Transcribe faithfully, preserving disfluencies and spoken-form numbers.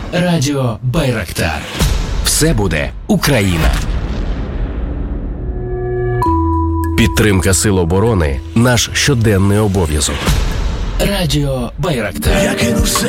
Радіо Байрактар. Все буде Україна. Підтримка Сил оборони – наш щоденний обов'язок. Радіо Байрактар. Я кину все